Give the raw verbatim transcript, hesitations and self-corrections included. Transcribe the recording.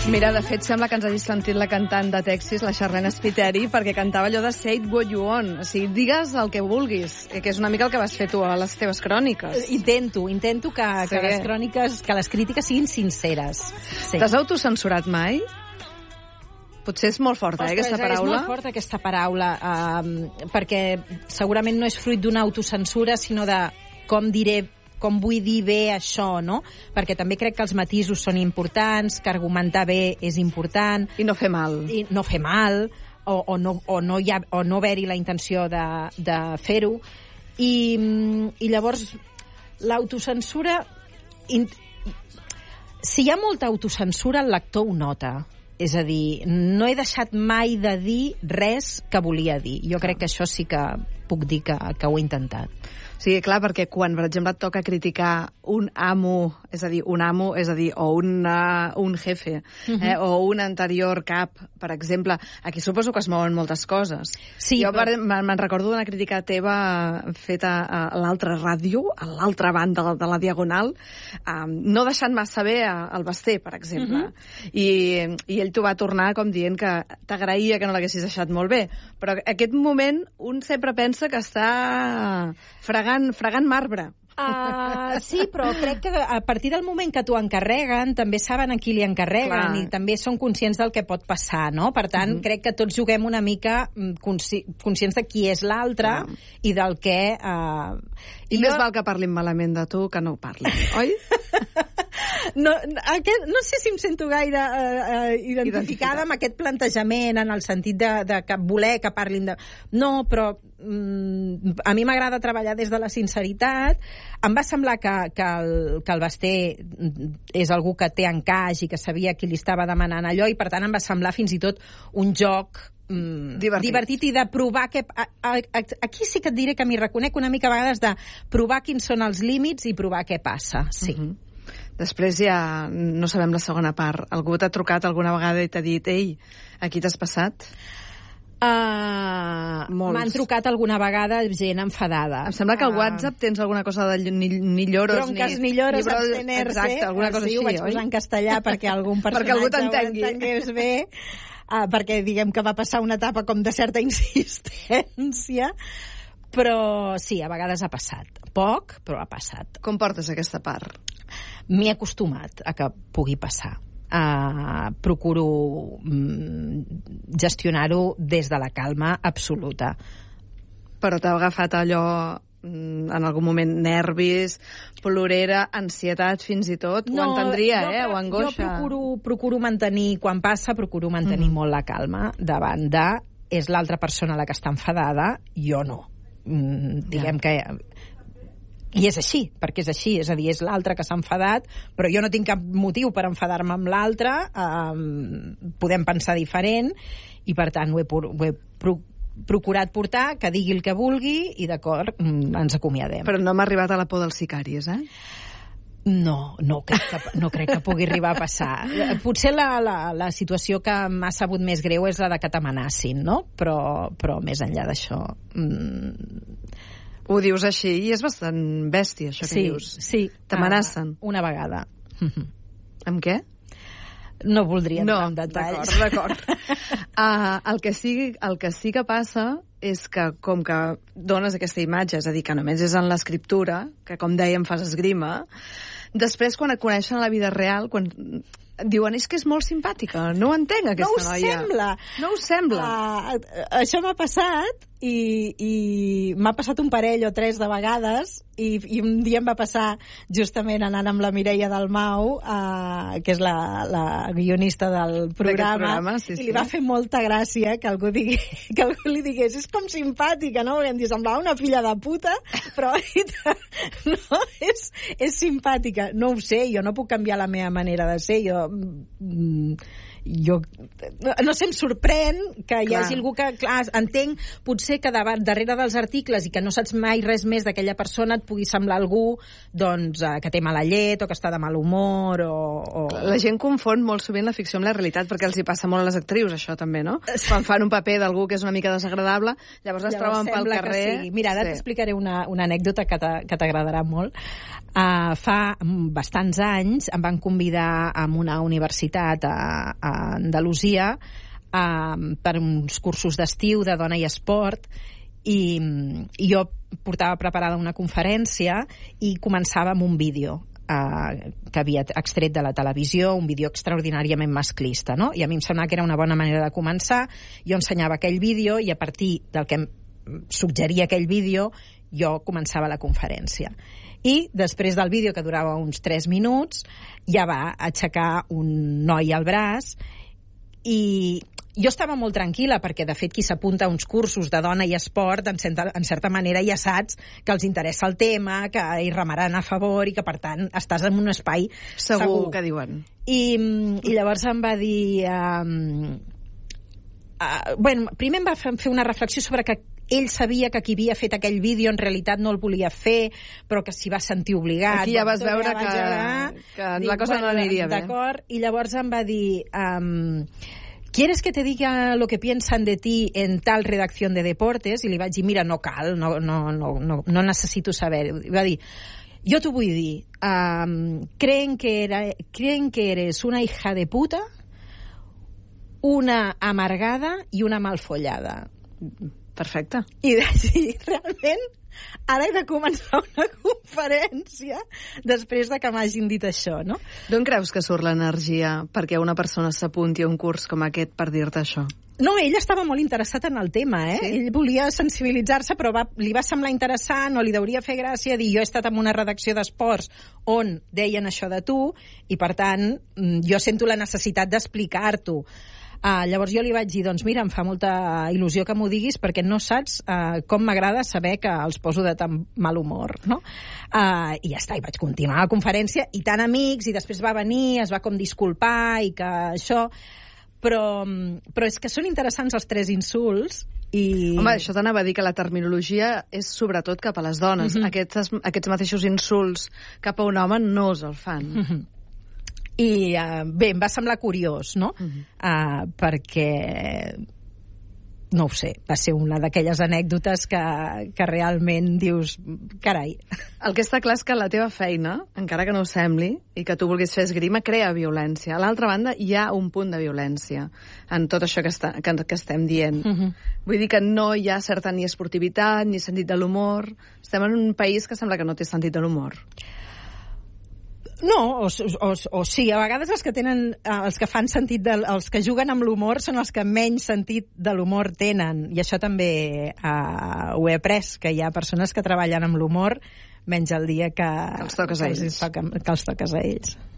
Mira, de fet, sembla que ens hagis sentit la cantant de Texas, la Charlene Spiteri, perquè cantava allò de Say It What You Want. O sigui, digues el que vulguis, que és una mica el que vas fer tu a les teves cròniques. Intento, intento que, Sí. que les cròniques, que les crítiques siguin sinceres. Sí. T'has autocensurat mai? Potser és molt forta, eh, aquesta paraula. És molt forta aquesta paraula, um, perquè segurament no és fruit d'una autocensura, sinó de com diré, com vull dir bé això, no? Perquè també crec que els matisos són importants, que argumentar bé és important. I no fer mal. I no fer mal, o, o no, o no, hi ha, o no haver-hi la intenció de, de fer-ho. I, I llavors, l'autocensura... In, si hi ha molta autocensura, el lector ho nota. És a dir, no he deixat mai de dir res que volia dir. Jo crec que això sí que puc dir que, que ho he intentat. Sí, clar, perquè quan, per exemple, et toca criticar un amo, és a dir, un amo, és a dir, o una, un jefe, uh-huh. eh, o un anterior cap, per exemple, aquí suposo que es mouen moltes coses. Sí, jo però... me'n recordo d'una crítica teva feta a l'altra ràdio, a l'altra banda de la Diagonal, um, no deixant massa bé el Basté, per exemple. Uh-huh. I, I ell t'ho va tornar com dient que t'agraïa que no l'haguessis deixat molt bé. Però aquest moment un sempre pensa que està fregant, fregant marbre. Uh, sí, però crec que a partir del moment que t'ho encarreguen, també saben a qui li encarreguen. Clar. I també són conscients del que pot passar, no? Per tant, uh-huh. crec que tots juguem una mica consci conscients de qui és l'altre uh-huh. i del que... Uh... I, I més jo... val que parlin malament de tu que no parlin, oi? No, aquest, no sé si em sento gaire uh, uh, identificada Identificat. amb aquest plantejament, en el sentit de, de que voler que parlin de... No, però um, a mi m'agrada treballar des de la sinceritat. Em va semblar que, que, el, que el Basté és algú que té encaix i que sabia qui li estava demanant allò, i per tant em va semblar fins i tot un joc mm, divertit. divertit i de provar que... A, a, a, aquí sí que et diré que m'hi reconec una mica a vegades de provar quins són els límits i provar què passa, sí. Uh-huh. Després ja no sabem la segona part. Algú t'ha trucat alguna vegada i t'ha dit ei, aquí t'has passat? Uh, M'han trucat alguna vegada gent enfadada. Em sembla que al WhatsApp tens alguna cosa de ni, ni lloros, Bronques, ni, ni lloros, ni bro... abstenerse. Exacte, alguna cosa sí, així, ho vaig oi? posar en castellà perquè algun personatge perquè algú t'entengui. ho entengués bé, uh, perquè diguem que va passar una etapa com de certa insistència, però sí, a vegades ha passat. Poc, però ha passat. Com portes aquesta part? M'he acostumat a que pugui passar. Uh, procuro mm, gestionar-ho des de la calma absoluta. Però t'ha agafat allò mm, en algun moment nervis, plorera, ansietat fins i tot? No, ho entendria, jo, eh? O angoixa? Jo procuro, procuro mantenir, quan passa, procuro mantenir mm. molt la calma davant de és l'altra persona la que està enfadada, jo no. Mm, diguem ja. que... I és així, perquè és així, és a dir, és l'altre que s'ha enfadat, però jo no tinc cap motiu per enfadar-me amb l'altre, eh, podem pensar diferent, i per tant ho he, ho he pro procurat portar, que digui el que vulgui, i d'acord, ens acomiadem. Però no m'ha arribat a la por dels sicaris, eh? No, no crec, que, no crec que pugui arribar a passar. Potser la, la, la situació que m'ha sabut més greu és la de que t'amenacin, no? Però, però més enllà d'això... Mm... Ho dius així, i és bastant bèstia, això que sí, dius. Sí, t'amenacen. Uh, una vegada. Amb què? No voldria entrar no, en detalls. No, d'acord, d'acord. uh, el, que sí, el que sí que passa és que, com que dones aquesta imatge, és a dir, que només és en l'escriptura, que, com dèiem, fas esgrima, després, quan et coneixen a la vida real, quan... diuen, és que és molt simpàtica, no ho entenc, aquesta no noia. Sembla. No ho sembla. Uh, això m'ha passat i, i m'ha passat un parell o tres de vegades i, i un dia em va passar justament anant amb la Mireia Dalmau, uh, que és la, la guionista del programa, programa sí, i sí. li va fer molta gràcia que algú, digui, que algú li digués, és com simpàtica, no? Volem dir, semblava una filla de puta, però no, és, és simpàtica. No ho sé, jo no puc canviar la meva manera de ser, jo jo no sé, em sorprèn que hi clar. hagi algú que, clar, entenc, potser ser que davant, darrere dels articles i que no saps mai res més d'aquella persona et pugui semblar algú doncs, eh, que té mala llet o que està de mal humor o, o... La gent confon molt sovint la ficció amb la realitat perquè els hi passa molt a les actrius, això també, no? Quan fan un paper d'algú que és una mica desagradable, llavors es llavors troben pel carrer... Sí. Mira, ara sí. T'explicaré una, una anècdota que t'agradarà molt. Uh, fa bastants anys em van convidar a una universitat a, a Andalusia Uh, per uns cursos d'estiu de dona i esport i, i jo portava preparada una conferència i començava amb un vídeo uh, que havia extret de la televisió, un vídeo extraordinàriament masclista, no? I a mi em semblava que era una bona manera de començar. Jo ensenyava aquell vídeo i a partir del que em suggeria aquell vídeo jo començava la conferència. I després del vídeo, que durava uns tres minuts, ja va aixecar un noi al braç i jo estava molt tranquil·la perquè, de fet, qui s'apunta a uns cursos de dona i esport, en certa, en certa manera ja saps que els interessa el tema, que hi remaran a favor i que, per tant, estàs en un espai segur. Segur que diuen. I, i llavors em va dir... Um, uh, bueno, primer em va fer una reflexió sobre que ell sabia que qui havia fet aquell vídeo en realitat no el volia fer, però que s'hi va sentir obligat. Aquí ja vas veure ja que, que, que dic, la cosa bueno, no aniria bé. D'acord, i llavors em va dir... Um, ¿Quieres que te diga lo que piensan de ti en tal redacción de deportes? I li vaig dir, mira, no cal, no, no, no, no, no necessito saber. I va dir, jo t'ho vull dir, um, creen, que era, creen que eres una hija de puta, una amargada i una malfollada. Perfecte. I vaig dir, realment, ara he de començar una conferència després de que m'hagin dit això, no? D'on creus que surt l'energia perquè una persona s'apunti a un curs com aquest per dir-te això? No, ell estava molt interessat en el tema, eh? Sí? Ell volia sensibilitzar-se, però va, li va semblar interessant o li hauria fer gràcia dir jo he estat en una redacció d'esports on deien això de tu i, per tant, jo sento la necessitat d'explicar-t'ho. Uh, llavors jo li vaig dir, doncs mira, em fa molta il·lusió que m'ho diguis perquè no saps uh, com m'agrada saber que els poso de tan mal humor, no? Uh, I ja està, i vaig continuar la conferència i tan amics, i després va venir, es va com disculpar i que això... Però, però és que són interessants els tres insults i... Home, això t'anava a dir que la terminologia és sobretot cap a les dones. Mm-hmm. Aquests, aquests mateixos insults cap a un home no els el fan. Mm-hmm. I uh, bé, em va semblar curiós, no? Uh-huh. Uh, perquè, no ho sé, va ser una d'aquelles anècdotes que, que realment dius, carai. El que està clar és que la teva feina, encara que no ho sembli, i que tu vulguis fer esgrima, crea violència. A l'altra banda, hi ha un punt de violència en tot això que, està, que, que estem dient. Uh-huh. Vull dir que no hi ha certa ni esportivitat, ni sentit de l'humor. Estem en un país que sembla que no té sentit de l'humor. No, o, o, o sí, a vegades els que tenen, els que fan sentit de, els que juguen amb l'humor són els que menys sentit de l'humor tenen, i això també uh, ho he après, que hi ha persones que treballen amb l'humor menys el dia que, que els toques a ells. Que els toques a ells.